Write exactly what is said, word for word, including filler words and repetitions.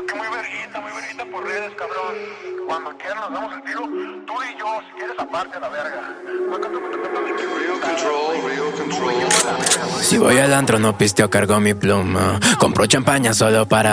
No, que muy verguita, muy verguita por redes, cabrón. Cuando quieras nos damos el tiro, tú y yo, si quieres aparte a la verga. Real control, real control. Si voy al antro no pisteo, cargo mi pluma. Compro champaña solo para